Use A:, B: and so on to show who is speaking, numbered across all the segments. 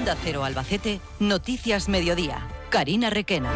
A: Onda Cero Albacete, Noticias Mediodía. Carina Requena.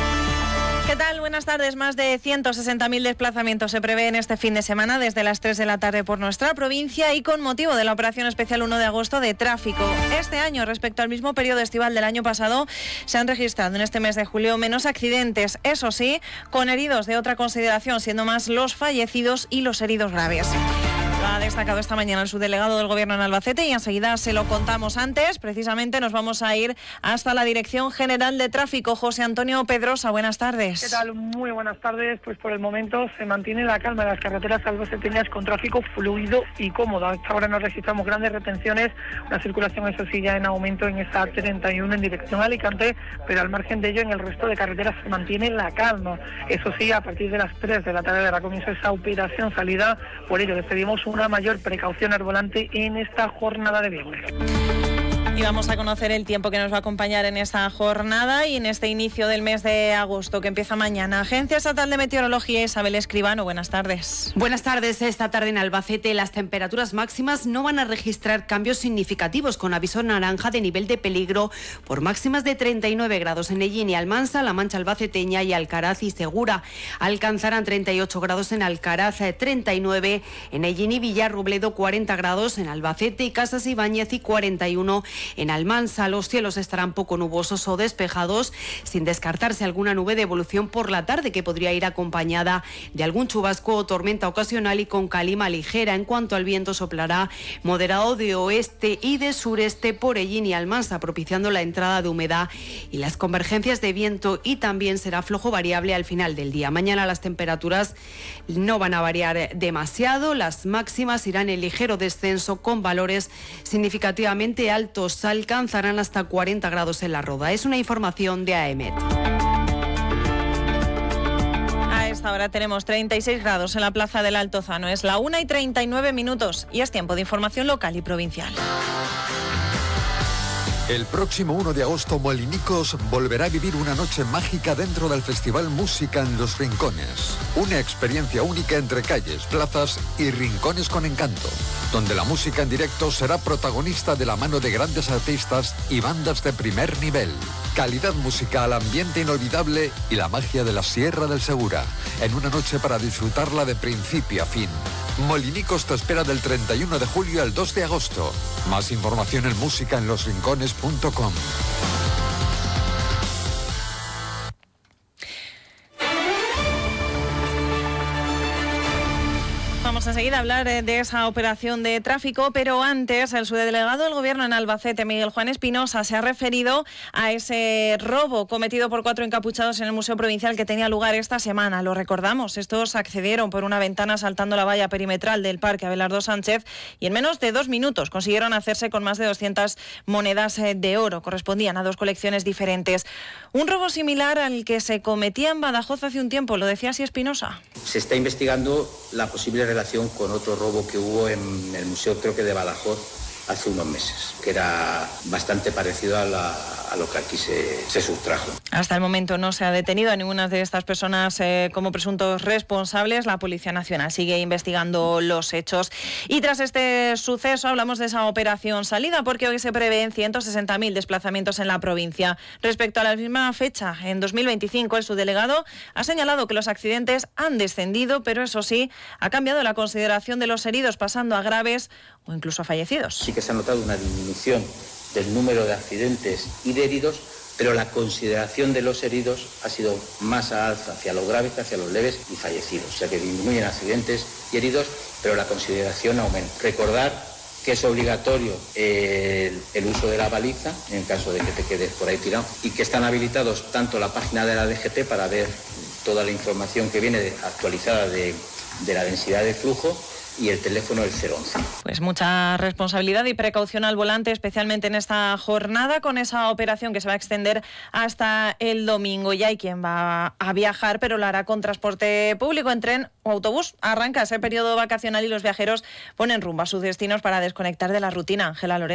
B: ¿Qué tal? Buenas tardes. Más de 160.000 desplazamientos se prevén este fin de semana desde las 3 de la tarde por nuestra provincia y con motivo de la operación especial 1 de agosto de tráfico. Este año, respecto al mismo periodo estival del año pasado, se han registrado en este mes de julio menos accidentes, eso sí, con heridos de otra consideración, siendo más los fallecidos y los heridos graves. Lo ha destacado esta mañana el subdelegado del Gobierno en Albacete y enseguida se lo contamos. Antes, precisamente, nos vamos a ir hasta la Dirección General de Tráfico. José Antonio Pedrosa, buenas tardes.
C: ¿Qué tal? Muy buenas tardes. Pues por el momento se mantiene la calma en las carreteras albaceteñas con tráfico fluido y cómodo. Hasta ahora no registramos grandes retenciones, una circulación eso sí ya en aumento en esta 31 en dirección a Alicante, pero al margen de ello en el resto de carreteras se mantiene la calma. Eso sí, a partir de las 3 de la tarde dará comienzo esa operación salida, por ello les pedimos una mayor precaución al volante en esta jornada de viernes.
B: Y vamos a conocer el tiempo que nos va a acompañar en esta jornada y en este inicio del mes de agosto que empieza mañana. Agencia Estatal de Meteorología, Isabel Escribano, buenas tardes.
D: Buenas tardes. Esta tarde en Albacete las temperaturas máximas no van a registrar cambios significativos, con aviso naranja de nivel de peligro por máximas de 39 grados en Ellín y Almansa, La Mancha albaceteña y Alcaraz y Segura. Alcanzarán 38 grados en Alcaraz, 39 en Ellín y Villarrobledo, 40 grados en Albacete y Casas Ibáñez y 41 en Almansa. Los cielos estarán poco nubosos o despejados, sin descartarse alguna nube de evolución por la tarde que podría ir acompañada de algún chubasco o tormenta ocasional y con calima ligera. En cuanto al viento, soplará moderado de oeste y de sureste por Ellín y Almansa, propiciando la entrada de humedad y las convergencias de viento, y también será flojo variable al final del día. Mañana las temperaturas no van a variar demasiado, las máximas irán en ligero descenso con valores significativamente altos. Alcanzarán hasta 40 grados en La Roda. Es una información de AEMET.
B: A esta hora tenemos 36 grados en la Plaza del Altozano. Es la 1:39 y es tiempo de información local y provincial.
E: El próximo 1 de agosto, Molinicos volverá a vivir una noche mágica dentro del Festival Música en los Rincones. Una experiencia única entre calles, plazas y rincones con encanto, donde la música en directo será protagonista de la mano de grandes artistas y bandas de primer nivel. Calidad musical, ambiente inolvidable y la magia de la Sierra del Segura, en una noche para disfrutarla de principio a fin. Molinicos te espera del 31 de julio al 2 de agosto. Más información en musicaenlosrincones.com.
B: Vamos enseguida a hablar de esa operación de tráfico, pero antes el subdelegado del Gobierno en Albacete, Miguel Juan Espinosa, se ha referido a ese robo cometido por 4 encapuchados en el Museo Provincial que tenía lugar esta semana. Lo recordamos, estos accedieron por una ventana saltando la valla perimetral del Parque Abelardo Sánchez y en menos de 2 minutos consiguieron hacerse con más de 200 monedas de oro. Correspondían a 2 colecciones diferentes. Un robo similar al que se cometía en Badajoz hace un tiempo, lo decía así Espinosa.
F: Se está investigando la posible relación con otro robo que hubo en el Museo, creo que de Badajoz, hace unos meses, que era bastante parecido a lo que aquí se sustrajo.
B: Hasta el momento no se ha detenido a ninguna de estas personas como presuntos responsables. La Policía Nacional sigue investigando los hechos. Y tras este suceso hablamos de esa operación salida, porque hoy se prevén 160.000 desplazamientos en la provincia. Respecto a la misma fecha, en 2025, el subdelegado ha señalado que los accidentes han descendido, pero eso sí, ha cambiado la consideración de los heridos, pasando a graves o incluso a fallecidos.
F: Sí que se ha notado una disminución del número de accidentes y de heridos, pero la consideración de los heridos ha sido más a alza hacia los graves que hacia los leves y fallecidos. O sea que disminuyen accidentes y heridos, pero la consideración aumenta. Recordar que es obligatorio el uso de la baliza, en el caso de que te quedes por ahí tirado, y que están habilitados tanto la página de la DGT para ver toda la información que viene actualizada de la densidad de flujo, y el teléfono del 011.
B: Pues mucha responsabilidad y precaución al volante, especialmente en esta jornada, con esa operación que se va a extender hasta el domingo. Ya hay quien va a viajar, pero lo hará con transporte público, en tren o autobús. Arranca ese periodo vacacional y los viajeros ponen rumbo a sus destinos para desconectar de la rutina. Ángela Lorenzo.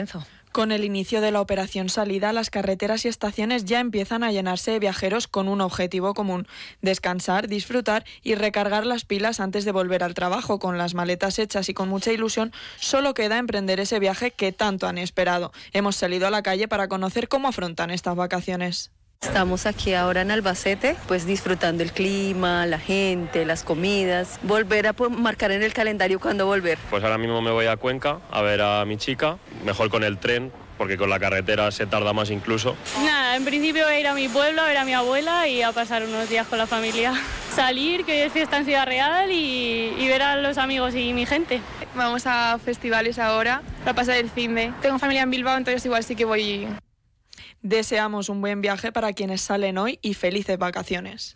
G: Con el inicio de la operación salida, las carreteras y estaciones ya empiezan a llenarse de viajeros con un objetivo común: descansar, disfrutar y recargar las pilas antes de volver al trabajo. Con las maletas hechas y con mucha ilusión, solo queda emprender ese viaje que tanto han esperado. Hemos salido a la calle para conocer cómo afrontan estas vacaciones.
H: Estamos aquí ahora en Albacete, pues disfrutando el clima, la gente, las comidas, volver a marcar en el calendario cuándo volver.
I: Pues ahora mismo me voy a Cuenca a ver a mi chica, mejor con el tren, porque con la carretera se tarda más incluso.
J: Nada, en principio voy a ir a mi pueblo, a ver a mi abuela y a pasar unos días con la familia. Salir, que hoy es fiesta en Ciudad Real y ver a los amigos y mi gente.
K: Vamos a festivales ahora para pasar el finde. Tengo familia en Bilbao, entonces igual sí que voy.
G: Deseamos un buen viaje para quienes salen hoy y felices vacaciones.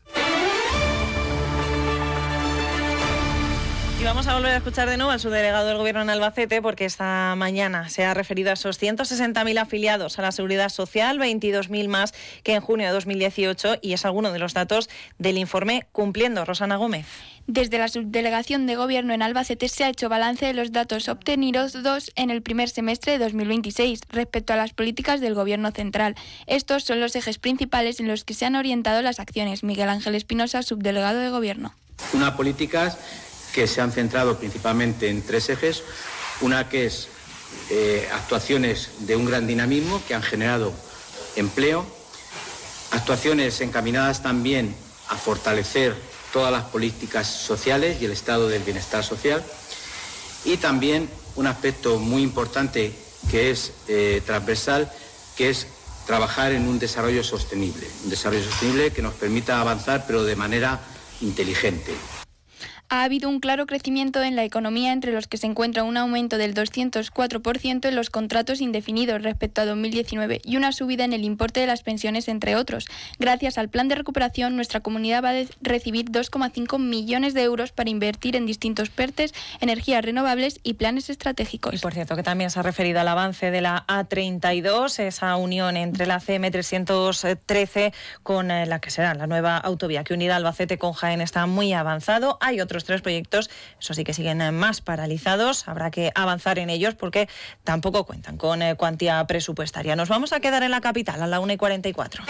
B: Y vamos a volver a escuchar de nuevo al subdelegado del Gobierno en Albacete, porque esta mañana se ha referido a esos 160.000 afiliados a la Seguridad Social, 22.000 más que en junio de 2018, y es alguno de los datos del informe Cumpliendo. Rosana Gómez.
L: Desde la Subdelegación de Gobierno en Albacete se ha hecho balance de los datos obtenidos en el primer semestre de 2026 respecto a las políticas del Gobierno central. Estos son los ejes principales en los que se han orientado las acciones. Miguel Ángel Espinosa, subdelegado de Gobierno.
F: Unas políticas que se han centrado principalmente en tres ejes. Una que es actuaciones de un gran dinamismo que han generado empleo, actuaciones encaminadas también a fortalecer todas las políticas sociales y el estado del bienestar social, y también un aspecto muy importante que es transversal, que es trabajar en un desarrollo sostenible que nos permita avanzar pero de manera inteligente.
L: Ha habido un claro crecimiento en la economía, entre los que se encuentra un aumento del 204% en los contratos indefinidos respecto a 2019 y una subida en el importe de las pensiones, entre otros. Gracias al plan de recuperación, nuestra comunidad va a recibir 2,5 millones de euros para invertir en distintos PERTEs, energías renovables y planes estratégicos.
B: Y por cierto, que también se ha referido al avance de la A32, esa unión entre la CM313 con la que será la nueva autovía que unirá Albacete con Jaén, está muy avanzado. Hay otros 3 proyectos, eso sí, que siguen más paralizados. Habrá que avanzar en ellos porque tampoco cuentan con cuantía presupuestaria. Nos vamos a quedar en la capital a la 1:44.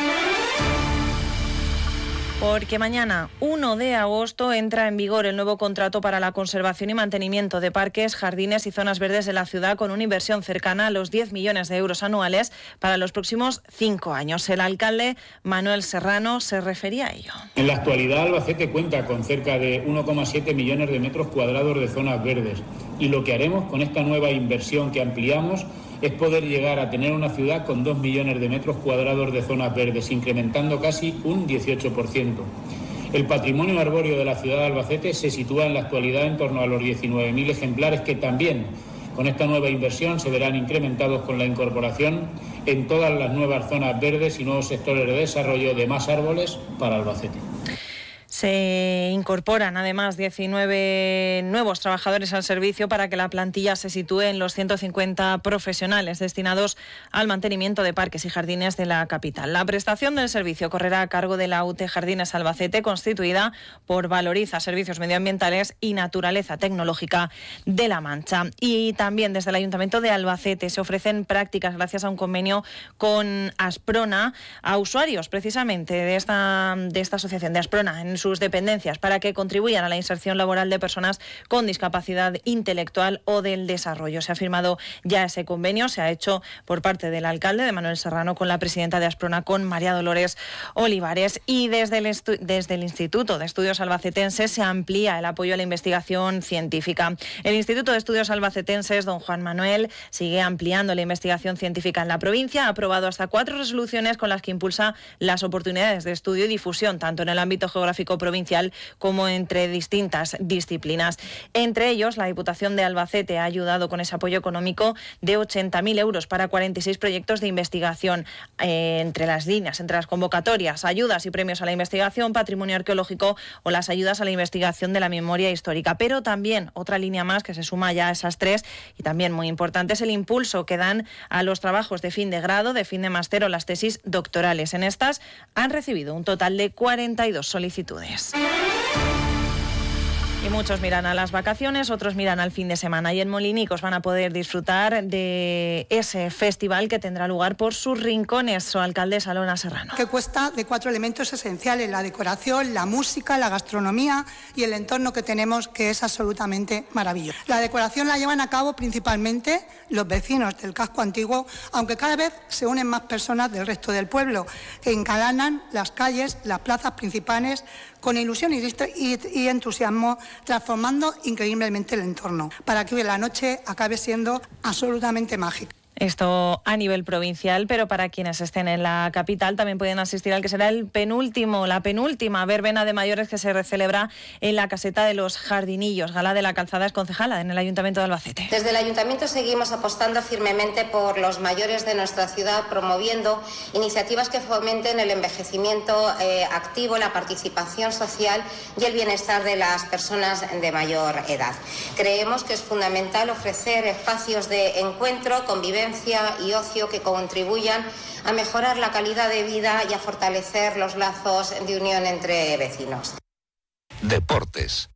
B: Porque mañana, 1 de agosto, entra en vigor el nuevo contrato para la conservación y mantenimiento de parques, jardines y zonas verdes de la ciudad, con una inversión cercana a los 10 millones de euros anuales para los próximos 5 años. El alcalde Manuel Serrano se refería a ello.
M: En la actualidad, Albacete cuenta con cerca de 1,7 millones de metros cuadrados de zonas verdes, y lo que haremos con esta nueva inversión que ampliamos es poder llegar a tener una ciudad con 2 millones de metros cuadrados de zonas verdes, incrementando casi un 18%. El patrimonio arbóreo de la ciudad de Albacete se sitúa en la actualidad en torno a los 19.000 ejemplares, que también con esta nueva inversión se verán incrementados con la incorporación en todas las nuevas zonas verdes y nuevos sectores de desarrollo de más árboles para Albacete.
B: Se incorporan además 19 nuevos trabajadores al servicio para que la plantilla se sitúe en los 150 profesionales destinados al mantenimiento de parques y jardines de la capital. La prestación del servicio correrá a cargo de la UTE Jardines Albacete, constituida por Valoriza Servicios Medioambientales y Naturaleza Tecnológica de La Mancha. Y también desde el Ayuntamiento de Albacete se ofrecen prácticas gracias a un convenio con Asprona a usuarios precisamente de esta asociación de Asprona en sus dependencias, para que contribuyan a la inserción laboral de personas con discapacidad intelectual o del desarrollo. Se ha firmado ya ese convenio, se ha hecho por parte del alcalde, de Manuel Serrano, con la presidenta de Asprona, con María Dolores Olivares. Y desde el Instituto de Estudios Albacetenses se amplía el apoyo a la investigación científica. El Instituto de Estudios Albacetenses, don Juan Manuel, sigue ampliando la investigación científica en la provincia. Ha aprobado hasta 4 resoluciones con las que impulsa las oportunidades de estudio y difusión, tanto en el ámbito geográfico provincial como entre distintas disciplinas. Entre ellos, la Diputación de Albacete ha ayudado con ese apoyo económico de 80.000 euros para 46 proyectos de investigación, entre las líneas, entre las convocatorias, ayudas y premios a la investigación, patrimonio arqueológico o las ayudas a la investigación de la memoria histórica. Pero también otra línea más que se suma ya a esas 3, y también muy importante, es el impulso que dan a los trabajos de fin de grado, de fin de máster o las tesis doctorales. En estas han recibido un total de 42 solicitudes. Y muchos miran a las vacaciones, otros miran al fin de semana. Y en Molinicos van a poder disfrutar de ese festival que tendrá lugar por sus rincones. Su alcaldesa, Lona Serrano.
N: Que consta de 4 elementos esenciales: la decoración, la música, la gastronomía y el entorno que tenemos, que es absolutamente maravilloso. La decoración la llevan a cabo principalmente los vecinos del casco antiguo, aunque cada vez se unen más personas del resto del pueblo, que encalanan las calles, las plazas principales, con ilusión y entusiasmo, transformando increíblemente el entorno, para que hoy la noche acabe siendo absolutamente mágica.
B: Esto a nivel provincial, pero para quienes estén en la capital también pueden asistir al que será la penúltima verbena de mayores que se celebra en la caseta de los Jardinillos. Gala de la Calzada es concejala en el Ayuntamiento de Albacete.
O: Desde el Ayuntamiento seguimos apostando firmemente por los mayores de nuestra ciudad, promoviendo iniciativas que fomenten el envejecimiento activo, la participación social y el bienestar de las personas de mayor edad. Creemos que es fundamental ofrecer espacios de encuentro, convivencia y ocio que contribuyan a mejorar la calidad de vida y a fortalecer los lazos de unión entre vecinos.
P: Deportes.